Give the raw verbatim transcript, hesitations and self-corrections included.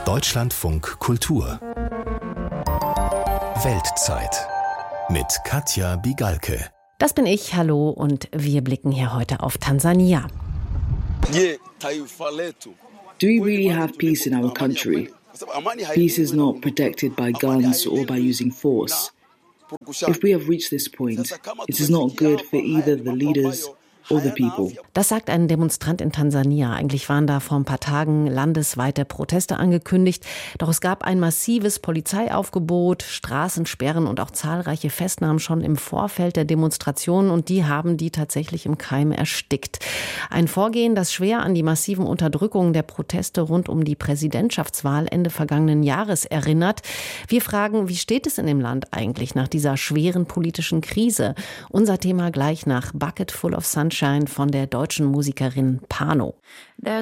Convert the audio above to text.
Deutschlandfunk Kultur Weltzeit mit Katja Bigalke. Das bin ich, hallo, und wir blicken hier heute auf Tansania. Do we really have peace in our country? Peace is not protected by guns or by using force. If we have reached this point, it is not good for either the leaders or the people. Das sagt ein Demonstrant in Tansania. Eigentlich waren da vor ein paar Tagen landesweite Proteste angekündigt. Doch es gab ein massives Polizeiaufgebot, Straßensperren und auch zahlreiche Festnahmen schon im Vorfeld der Demonstrationen. Und die haben die tatsächlich im Keim erstickt. Ein Vorgehen, das schwer an die massiven Unterdrückungen der Proteste rund um die Präsidentschaftswahl Ende vergangenen Jahres erinnert. Wir fragen, wie steht es in dem Land eigentlich nach dieser schweren politischen Krise? Unser Thema gleich nach Bucket Full of Sunshine von der deutschen Musikerin Pano.